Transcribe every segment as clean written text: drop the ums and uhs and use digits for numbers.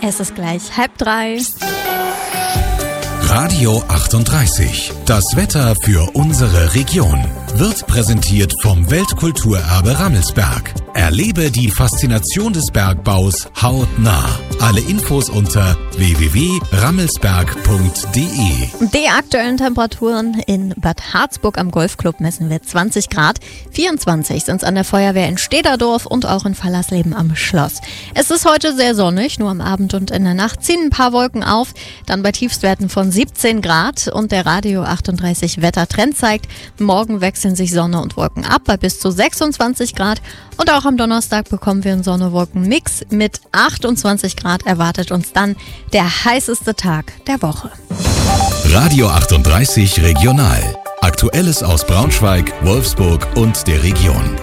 Es ist gleich 2:30. Radio 38. Das Wetter für unsere Region wird präsentiert vom Weltkulturerbe Rammelsberg. Erlebe die Faszination des Bergbaus hautnah. Alle Infos unter www.rammelsberg.de. Die aktuellen Temperaturen in Bad Harzburg am Golfclub messen wir 20 Grad. 24 sind es an der Feuerwehr in Stederdorf und auch in Fallersleben am Schloss. Es ist heute sehr sonnig, nur am Abend und in der Nacht ziehen ein paar Wolken auf. Dann bei Tiefstwerten von 17 Grad und der Radio 38 Wettertrend zeigt, morgen wechseln sich Sonne und Wolken ab bei bis zu 26 Grad. Und auch am Donnerstag bekommen wir einen Sonne-Wolken-Mix. Mit 28 Grad erwartet uns dann der heißeste Tag der Woche. Radio 38 Regional. Aktuelles aus Braunschweig, Wolfsburg und der Region.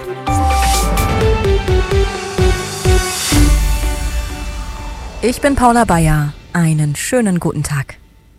Ich bin Paula Bayer. Einen schönen guten Tag.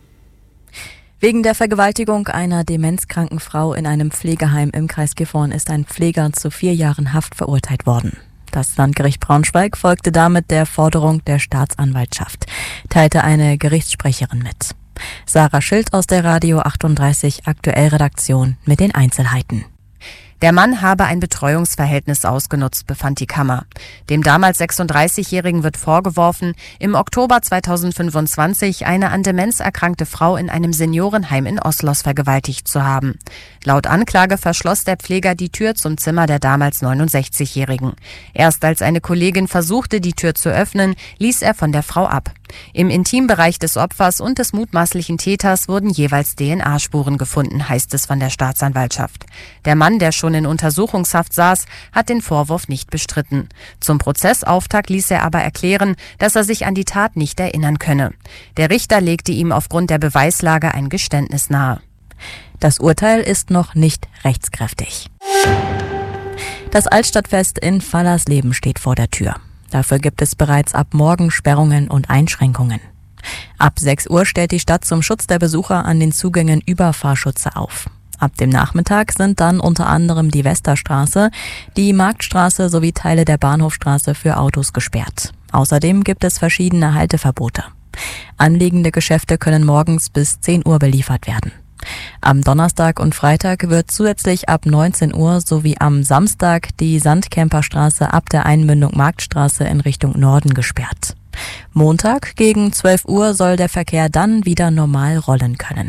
Wegen der Vergewaltigung einer demenzkranken Frau in einem Pflegeheim im Kreis Gifhorn ist ein Pfleger zu 4 Jahren Haft verurteilt worden. Das Landgericht Braunschweig folgte damit der Forderung der Staatsanwaltschaft, teilte eine Gerichtssprecherin mit. Sarah Schild aus der Radio 38 Aktuell-Redaktion mit den Einzelheiten. Der Mann habe ein Betreuungsverhältnis ausgenutzt, befand die Kammer. Dem damals 36-Jährigen wird vorgeworfen, im Oktober 2025 eine an Demenz erkrankte Frau in einem Seniorenheim in Oslos vergewaltigt zu haben. Laut Anklage verschloss der Pfleger die Tür zum Zimmer der damals 69-Jährigen. Erst als eine Kollegin versuchte, die Tür zu öffnen, ließ er von der Frau ab. Im Intimbereich des Opfers und des mutmaßlichen Täters wurden jeweils DNA-Spuren gefunden, heißt es von der Staatsanwaltschaft. Der Mann, der schon in Untersuchungshaft saß, hat den Vorwurf nicht bestritten. Zum Prozessauftakt ließ er aber erklären, dass er sich an die Tat nicht erinnern könne. Der Richter legte ihm aufgrund der Beweislage ein Geständnis nahe. Das Urteil ist noch nicht rechtskräftig. Das Altstadtfest in Fallersleben steht vor der Tür. Dafür gibt es bereits ab morgen Sperrungen und Einschränkungen. Ab 6 Uhr stellt die Stadt zum Schutz der Besucher an den Zugängen Überfahrschütze auf. Ab dem Nachmittag sind dann unter anderem die Westerstraße, die Marktstraße sowie Teile der Bahnhofstraße für Autos gesperrt. Außerdem gibt es verschiedene Halteverbote. Anliegende Geschäfte können morgens bis 10 Uhr beliefert werden. Am Donnerstag und Freitag wird zusätzlich ab 19 Uhr sowie am Samstag die Sandkemperstraße ab der Einmündung Marktstraße in Richtung Norden gesperrt. Montag gegen 12 Uhr soll der Verkehr dann wieder normal rollen können.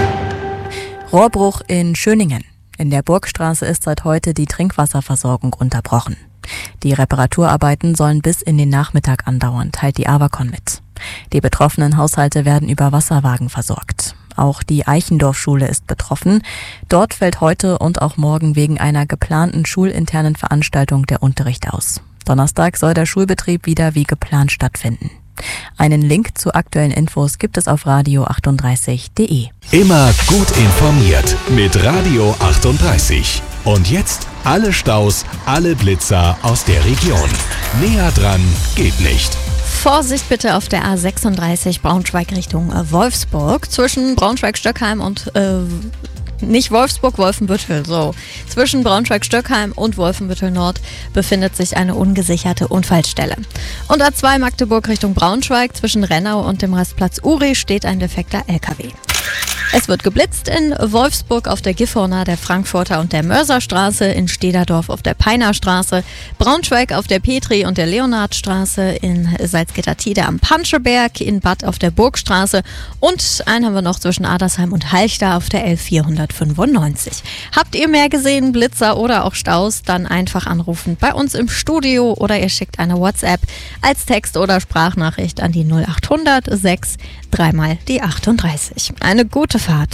Rohrbruch in Schöningen. In der Burgstraße ist seit heute die Trinkwasserversorgung unterbrochen. Die Reparaturarbeiten sollen bis in den Nachmittag andauern, teilt die Avacon mit. Die betroffenen Haushalte werden über Wasserwagen versorgt. Auch die Eichendorf-Schule ist betroffen. Dort fällt heute und auch morgen wegen einer geplanten schulinternen Veranstaltung der Unterricht aus. Donnerstag soll der Schulbetrieb wieder wie geplant stattfinden. Einen Link zu aktuellen Infos gibt es auf radio38.de. Immer gut informiert mit Radio 38. Und jetzt alle Staus, alle Blitzer aus der Region. Näher dran geht nicht. Vorsicht bitte auf der A36 Braunschweig Richtung Wolfsburg. Zwischen Braunschweig-Stöckheim und nicht Wolfsburg, Wolfenbüttel, so. Zwischen Braunschweig-Stöckheim und Wolfenbüttel-Nord befindet sich eine ungesicherte Unfallstelle. Und A2 Magdeburg Richtung Braunschweig, zwischen Rennau und dem Rastplatz Uri steht ein defekter LKW. Es wird geblitzt in Wolfsburg auf der Gifhorner, der Frankfurter und der Mörserstraße, in Stederdorf auf der Peinerstraße, Braunschweig auf der Petri- und der Leonhardstraße, in Salzgitter-Tide am Panscheberg, in Bad auf der Burgstraße und einen haben wir noch zwischen Adersheim und Halchta auf der L495. Habt ihr mehr gesehen, Blitzer oder auch Staus, dann einfach anrufen bei uns im Studio oder ihr schickt eine WhatsApp als Text oder Sprachnachricht an die 0800 6 3 die 38. Eine gute Fahrt.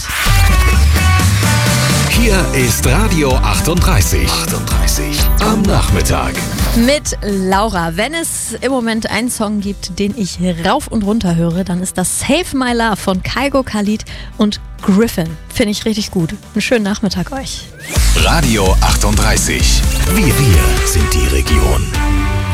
Hier ist Radio 38. Am Nachmittag. Mit Laura. Wenn es im Moment einen Song gibt, den ich rauf und runter höre, dann ist das Save My Love von Kygo Khalid und Griffin. Finde ich richtig gut. Einen schönen Nachmittag euch. Radio 38. Wir sind die Region.